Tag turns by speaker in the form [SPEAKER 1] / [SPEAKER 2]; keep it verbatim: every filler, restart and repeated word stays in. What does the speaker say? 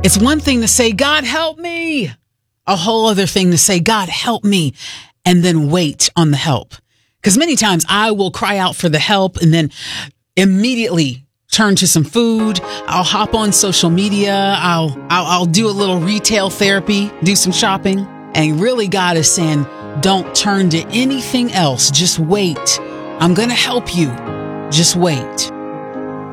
[SPEAKER 1] It's one thing to say, God, help me. A whole other thing to say, God, help me, and then wait on the help. Because many times I will cry out for the help and then immediately turn to some food. I'll hop on social media. I'll, I'll, I'll do a little retail therapy, do some shopping. And really God is saying, don't turn to anything else. Just wait. I'm going to help you. Just wait.